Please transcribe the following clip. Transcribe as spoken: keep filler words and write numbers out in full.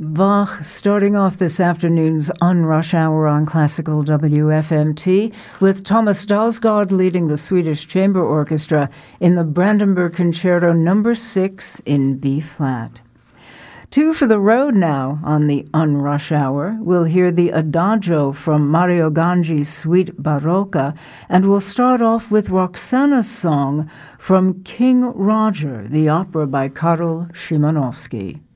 Bach starting off this afternoon's On-Rush Hour on Classical W F M T with Thomas Dausgaard leading the Swedish Chamber Orchestra in the Brandenburg Concerto number six in B-flat. Two for the road now on the On-Rush Hour. We'll hear the Adagio from Mario Ganji's Suite Barocca, and we'll start off with Roxana's song from King Roger, the opera by Karol Szymanowski.